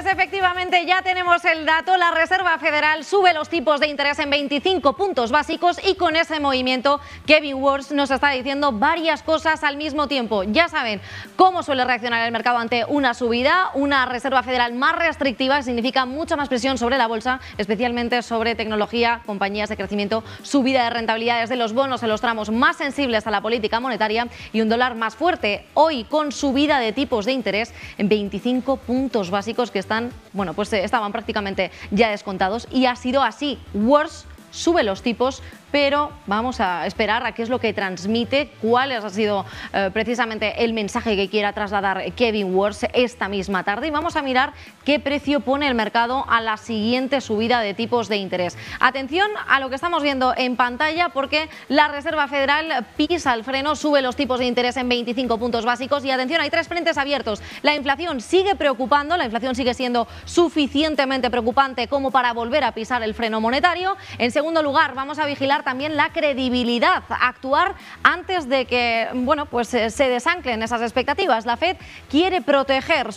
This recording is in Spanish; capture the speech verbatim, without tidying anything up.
efectivamente ya tenemos el dato. La Reserva Federal sube los tipos de interés en veinticinco puntos básicos y con ese movimiento Kevin Warsh nos está diciendo varias cosas al mismo tiempo. Ya saben cómo suele reaccionar el mercado ante una subida. Una Reserva Federal más restrictiva significa mucha más presión sobre la bolsa, especialmente sobre tecnología, compañías de crecimiento, subida de rentabilidades de los bonos en los tramos más sensibles a la política monetaria y un dólar más fuerte. Hoy con subida de tipos de interés en veinticinco puntos básicos que están, bueno, pues estaban prácticamente ya descontados y ha sido así. Warsh sube los tipos, pero vamos a esperar a qué es lo que transmite, cuál ha sido eh, precisamente el mensaje que quiera trasladar Kevin Warsh esta misma tarde y vamos a mirar qué precio pone el mercado a la siguiente subida de tipos de interés. Atención a lo que estamos viendo en pantalla porque la Reserva Federal pisa el freno, sube los tipos de interés en veinticinco puntos básicos y atención, hay tres frentes abiertos. La inflación sigue preocupando, la inflación sigue siendo suficientemente preocupante como para volver a pisar el freno monetario. En segundo lugar, vamos a vigilar también la credibilidad, actuar antes de que, bueno, pues se desanclen esas expectativas. La Fed quiere proteger